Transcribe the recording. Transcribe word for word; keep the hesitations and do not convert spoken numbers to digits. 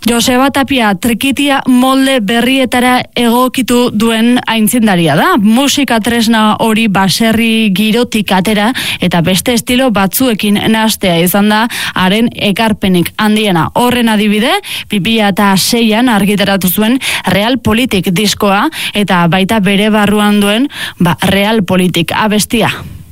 Joseba Tapia trikitia molde berrietara egokitu duen aintzindaria da. Musika tresna hori baserri girotik atera eta beste estilo batzuekin nahastea izan da haren ekarpenik handiena. Horren adibide, bi mila seian argitaratu zuen Realpolitik diskoa eta baita bere barruan duen ba, Realpolitik abestia.